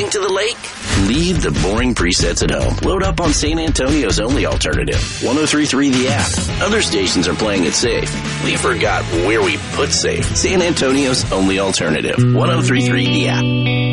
Heading to the lake? Leave the boring presets at home. Load up on San Antonio's only alternative, 103.3 The App. Other stations are playing it safe. We forgot where we put safe. San Antonio's only alternative, 103.3 The App.